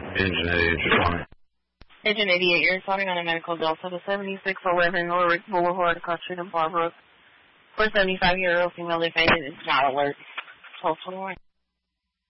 Engine 88, you're calling. Engine 88, you're responding on a medical bill for the 7611 Warwick Boulevard, Costa Barbara. For 75-year-old female defendant is not alert. 1221.